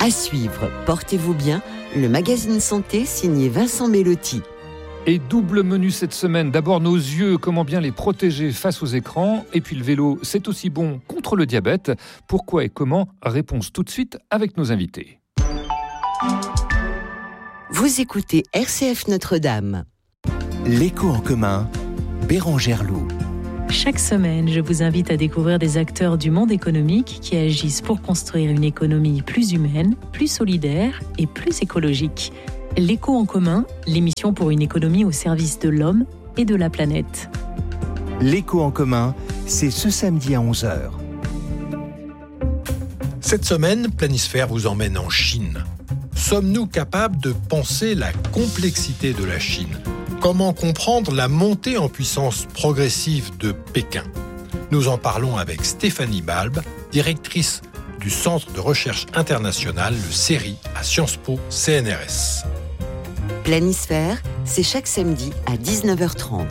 À suivre, portez-vous bien, le magazine santé signé Vincent Mellotti. Et double menu cette semaine. D'abord nos yeux, comment bien les protéger face aux écrans. Et puis le vélo, c'est aussi bon contre le diabète. Pourquoi et comment ? Réponse tout de suite avec nos invités. Vous écoutez RCF Notre-Dame. L'écho en commun, Bérangère Loup. Chaque semaine, je vous invite à découvrir des acteurs du monde économique qui agissent pour construire une économie plus humaine, plus solidaire et plus écologique. L'écho en commun, l'émission pour une économie au service de l'homme et de la planète. L'écho en commun, c'est ce samedi à 11h. Cette semaine, Planisphère vous emmène en Chine. Sommes-nous capables de penser la complexité de la Chine ? Comment comprendre la montée en puissance progressive de Pékin ? Nous en parlons avec Stéphanie Balbe, directrice du Centre de recherche international, le CERI, à Sciences Po CNRS. Planisphère, c'est chaque samedi à 19h30.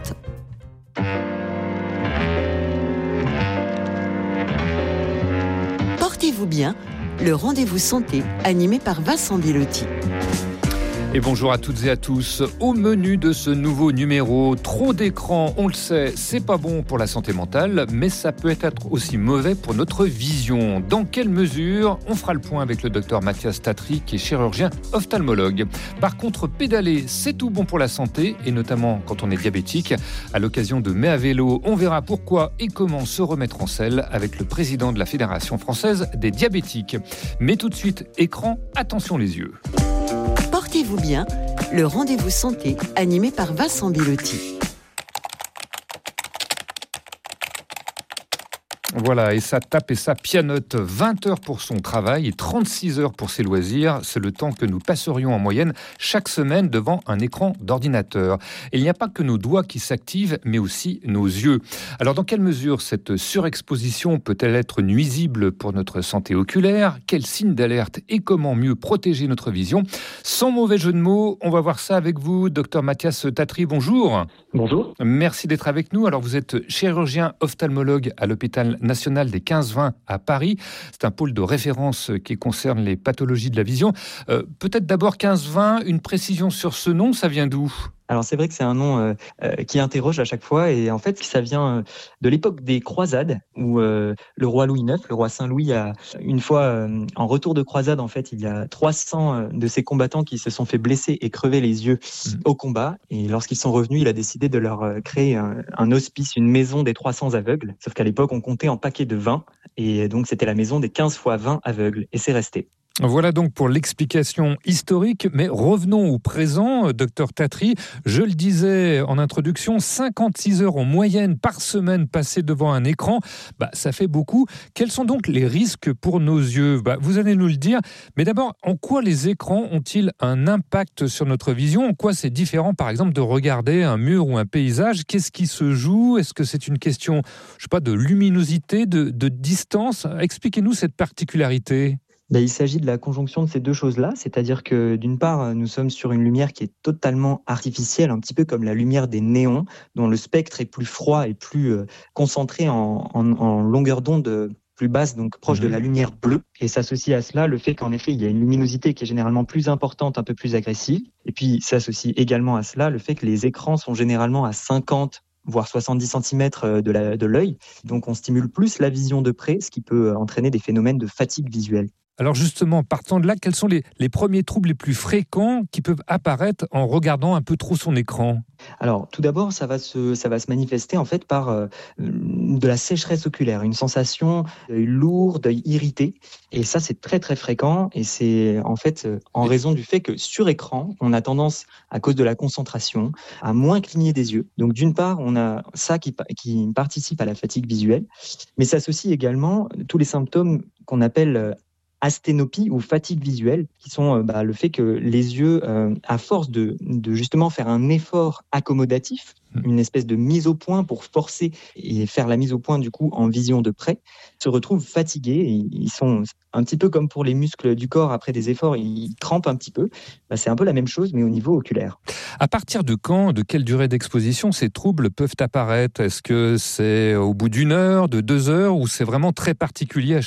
Portez-vous bien, le rendez-vous santé animé par Vincent Mellotti. Et bonjour à toutes et à tous. Au menu de ce nouveau numéro, trop d'écran, on le sait, c'est pas bon pour la santé mentale, mais ça peut être aussi mauvais pour notre vision. Dans quelle mesure ? On fera le point avec le docteur Mathias Tatry, qui est chirurgien ophtalmologue. Par contre, pédaler, c'est tout bon pour la santé, et notamment quand on est diabétique. À l'occasion de Mai à vélo, on verra pourquoi et comment se remettre en selle avec le président de la Fédération française des diabétiques. Mais tout de suite, écran, attention les yeux. Portez-vous bien, le rendez-vous santé animé par Vincent Mellotti. Voilà, et ça tape et ça pianote. 20 heures pour son travail et 36 heures pour ses loisirs. C'est le temps que nous passerions en moyenne chaque semaine devant un écran d'ordinateur. Et il n'y a pas que nos doigts qui s'activent, mais aussi nos yeux. Alors, dans quelle mesure cette surexposition peut-elle être nuisible pour notre santé oculaire ? Quels signes d'alerte et comment mieux protéger notre vision ? Sans mauvais jeu de mots, on va voir ça avec vous, docteur Mathias Tatry. Bonjour. Bonjour. Merci d'être avec nous. Alors, vous êtes chirurgien ophtalmologue à l'hôpital national des 15-20 à Paris. C'est un pôle de référence qui concerne les pathologies de la vision. Peut-être d'abord 15-20, une précision sur ce nom, ça vient d'où ? Alors c'est vrai que c'est un nom qui interroge à chaque fois et en fait ça vient de l'époque des croisades où le roi Louis IX, le roi Saint-Louis a une fois en retour de croisade en fait il y a 300 de ses combattants qui se sont fait blesser et crever les yeux au combat et lorsqu'ils sont revenus il a décidé de leur créer un hospice, une maison des 300 aveugles, sauf qu'à l'époque on comptait en paquets de 20 et donc c'était la maison des 15 x 20 aveugles et c'est resté. Voilà donc pour l'explication historique, mais revenons au présent, docteur Tatry. Je le disais en introduction, 56 heures en moyenne par semaine passées devant un écran, ça fait beaucoup. Quels sont donc les risques pour nos yeux ? Vous allez nous le dire, mais d'abord, en quoi les écrans ont-ils un impact sur notre vision ? En quoi c'est différent, par exemple, de regarder un mur ou un paysage ? Qu'est-ce qui se joue ? Est-ce que c'est une question, de luminosité, de distance ? Expliquez-nous cette particularité. Il s'agit de la conjonction de ces deux choses-là, c'est-à-dire que d'une part, nous sommes sur une lumière qui est totalement artificielle, un petit peu comme la lumière des néons, dont le spectre est plus froid et plus concentré en longueur d'onde plus basse, donc proche de la lumière bleue. Et s'associe à cela le fait qu'en effet, il y a une luminosité qui est généralement plus importante, un peu plus agressive. Et puis s'associe également à cela le fait que les écrans sont généralement à 50 voire 70 cm de l'œil. Donc on stimule plus la vision de près, ce qui peut entraîner des phénomènes de fatigue visuelle. Alors justement, partant de là, quels sont les premiers troubles les plus fréquents qui peuvent apparaître en regardant un peu trop son écran ? Alors, tout d'abord, ça va se manifester en fait par de la sécheresse oculaire, une sensation d'œil lourd, d'œil irrité. Et ça, c'est très très fréquent. Et c'est en fait en raison du fait que sur écran, on a tendance, à cause de la concentration, à moins cligner des yeux. Donc, d'une part, on a ça qui participe à la fatigue visuelle, mais ça associe également tous les symptômes qu'on appelle asténopie ou fatigue visuelle, qui sont le fait que les yeux, à force de justement faire un effort accommodatif, une espèce de mise au point pour forcer et faire la mise au point du coup en vision de près, se retrouvent fatigués. Et ils sont un petit peu comme pour les muscles du corps après des efforts, ils trempent un petit peu. C'est un peu la même chose, mais au niveau oculaire. À partir de quand, de quelle durée d'exposition ces troubles peuvent apparaître ? Est-ce que c'est au bout d'1 heure, de 2 heures, ou c'est vraiment très particulier à chacun ?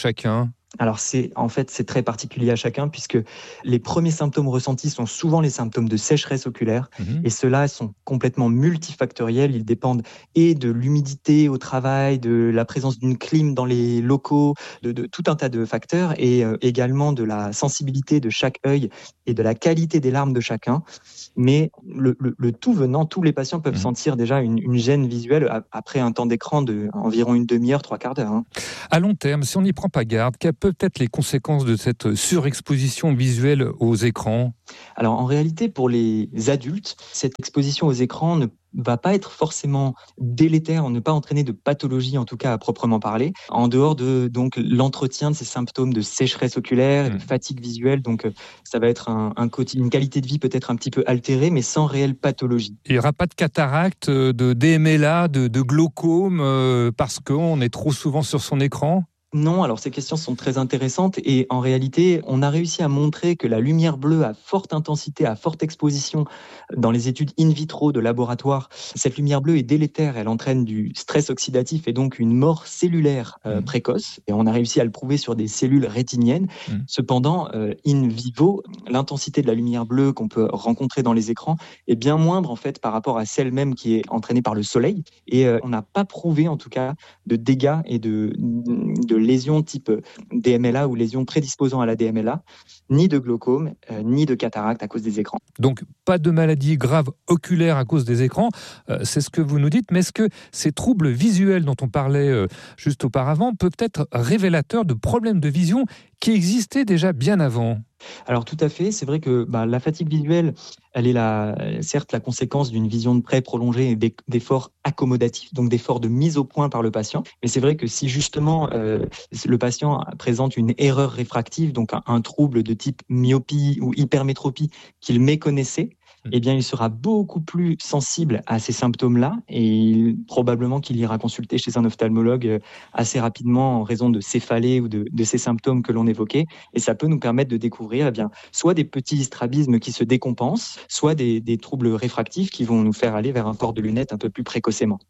Alors c'est très particulier à chacun puisque les premiers symptômes ressentis sont souvent les symptômes de sécheresse oculaire et ceux-là sont complètement multifactoriels. Ils dépendent et de l'humidité au travail, de la présence d'une clim dans les locaux, de tout un tas de facteurs et également de la sensibilité de chaque œil et de la qualité des larmes de chacun. Mais le tout venant, tous les patients peuvent sentir déjà une gêne visuelle après un temps d'écran de environ une demi-heure, 3/4 d'heure. À long terme, si on n'y prend pas garde, quelles peuvent être les conséquences de cette surexposition visuelle aux écrans ? Alors en réalité, pour les adultes, cette exposition aux écrans ne va pas être forcément délétère, ne pas entraîner de pathologie en tout cas à proprement parler, en dehors de donc l'entretien de ces symptômes de sécheresse oculaire, de fatigue visuelle. Donc ça va être une qualité de vie peut-être un petit peu altérée, mais sans réelle pathologie. Il n'y aura pas de cataracte, de DMLA, de glaucome, parce qu'on est trop souvent sur son écran ? Non, alors ces questions sont très intéressantes et en réalité, on a réussi à montrer que la lumière bleue à forte intensité, à forte exposition dans les études in vitro de laboratoire, cette lumière bleue est délétère, elle entraîne du stress oxydatif et donc une mort cellulaire précoce et on a réussi à le prouver sur des cellules rétiniennes. Cependant, in vivo, l'intensité de la lumière bleue qu'on peut rencontrer dans les écrans est bien moindre en fait par rapport à celle même qui est entraînée par le soleil et on n'a pas prouvé en tout cas de dégâts et de lésions type DMLA ou lésions prédisposant à la DMLA, ni de glaucome, ni de cataracte à cause des écrans. Donc, pas de maladie grave oculaire à cause des écrans, c'est ce que vous nous dites, mais est-ce que ces troubles visuels dont on parlait juste auparavant peuvent être révélateurs de problèmes de vision qui existaient déjà bien avant ? Alors tout à fait, c'est vrai que la fatigue visuelle, elle est certes la conséquence d'une vision de près prolongée et d'efforts accommodatifs, donc d'efforts de mise au point par le patient. Mais c'est vrai que si justement le patient présente une erreur réfractive, donc un trouble de type myopie ou hypermétropie qu'il méconnaissait, eh bien, il sera beaucoup plus sensible à ces symptômes-là et probablement qu'il ira consulter chez un ophtalmologue assez rapidement en raison de céphalées ou de ces symptômes que l'on évoquait. Et ça peut nous permettre de découvrir soit des petits strabismes qui se décompensent, soit des troubles réfractifs qui vont nous faire aller vers un port de lunettes un peu plus précocement.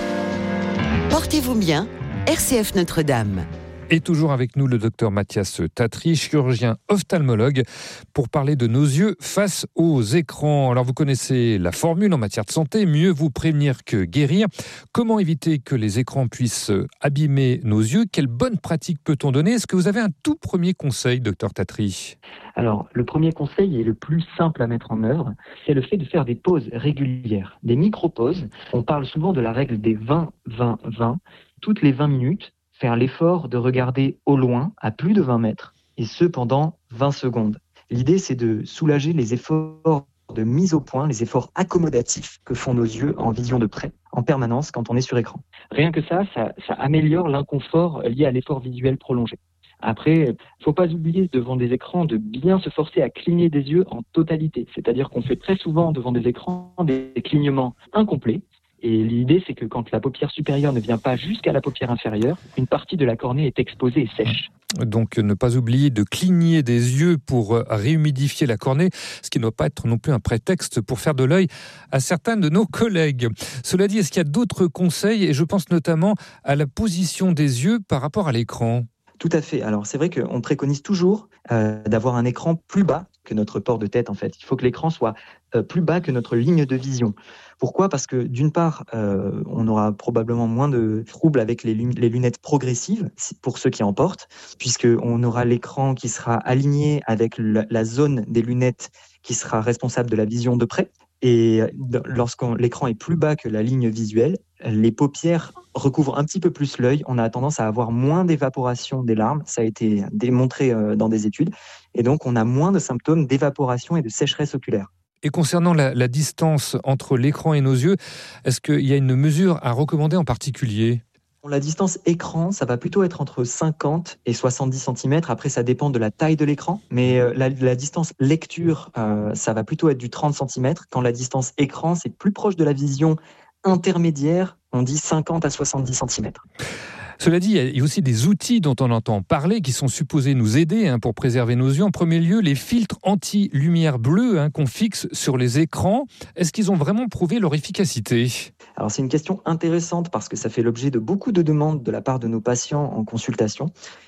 Portez-vous bien, RCF Notre-Dame. Et toujours avec nous le docteur Mathias Tatry, chirurgien ophtalmologue, pour parler de nos yeux face aux écrans. Alors vous connaissez la formule en matière de santé, mieux vous prévenir que guérir. Comment éviter que les écrans puissent abîmer nos yeux ? Quelles bonnes pratiques peut-on donner ? Est-ce que vous avez un tout premier conseil, docteur Tatry ? Alors, le premier conseil et le plus simple à mettre en œuvre, c'est le fait de faire des pauses régulières, des micro-pauses. On parle souvent de la règle des 20-20-20. Toutes les 20 minutes, faire l'effort de regarder au loin, à plus de 20 mètres, et ce pendant 20 secondes. L'idée, c'est de soulager les efforts de mise au point, les efforts accommodatifs que font nos yeux en vision de près, en permanence, quand on est sur écran. Rien que ça améliore l'inconfort lié à l'effort visuel prolongé. Après, il ne faut pas oublier devant des écrans de bien se forcer à cligner des yeux en totalité. C'est-à-dire qu'on fait très souvent devant des écrans des clignements incomplets. Et l'idée, c'est que quand la paupière supérieure ne vient pas jusqu'à la paupière inférieure, une partie de la cornée est exposée et sèche. Donc ne pas oublier de cligner des yeux pour réhumidifier la cornée, ce qui ne doit pas être non plus un prétexte pour faire de l'œil à certains de nos collègues. Cela dit, est-ce qu'il y a d'autres conseils ? Et je pense notamment à la position des yeux par rapport à l'écran. Tout à fait. Alors c'est vrai qu'on préconise toujours d'avoir un écran plus bas que notre port de tête en fait. Il faut que l'écran soit plus bas que notre ligne de vision. Pourquoi ? Parce que d'une part, on aura probablement moins de troubles avec les lunettes progressives pour ceux qui en portent, puisqu'on aura l'écran qui sera aligné avec la zone des lunettes qui sera responsable de la vision de près. Et l'écran est plus bas que la ligne visuelle, les paupières recouvrent un petit peu plus l'œil. On a tendance à avoir moins d'évaporation des larmes. Ça a été démontré dans des études. Et donc, on a moins de symptômes d'évaporation et de sécheresse oculaire. Et concernant la distance entre l'écran et nos yeux, est-ce qu'il y a une mesure à recommander en particulier ? La distance écran, ça va plutôt être entre 50 et 70 cm. Après, ça dépend de la taille de l'écran. Mais la distance lecture, ça va plutôt être du 30 cm. Quand la distance écran, c'est plus proche de la vision intermédiaire, on dit 50 à 70 cm. Cela dit, il y a aussi des outils dont on entend parler qui sont supposés nous aider pour préserver nos yeux. En premier lieu, les filtres anti-lumière bleue qu'on fixe sur les écrans. Est-ce qu'ils ont vraiment prouvé leur efficacité ? Alors c'est une question intéressante parce que ça fait l'objet de beaucoup de demandes de la part de nos patients en consultation.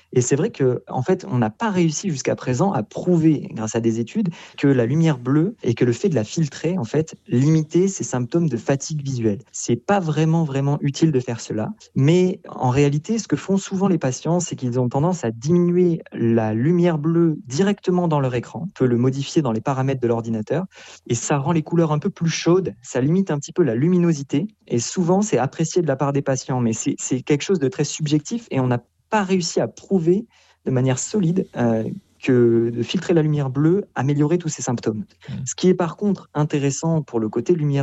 Et c'est vrai que, en fait, on n'a pas réussi jusqu'à présent à prouver, grâce à des études, que la lumière bleue et que le fait de la filtrer, en fait, limitait ces symptômes de fatigue visuelle. C'est pas vraiment utile de faire cela. Mais en réalité, ce que font souvent les patients, c'est qu'ils ont tendance à diminuer la lumière bleue directement dans leur écran. On peut le modifier dans les paramètres de l'ordinateur et ça rend les couleurs un peu plus chaudes. Ça limite un petit peu la luminosité et souvent, c'est apprécié de la part des patients. Mais c'est quelque chose de très subjectif et on n'a pas réussi à prouver de manière solide que de filtrer la lumière bleue améliorait tous ces symptômes. Ce qui est par contre intéressant pour le côté lumière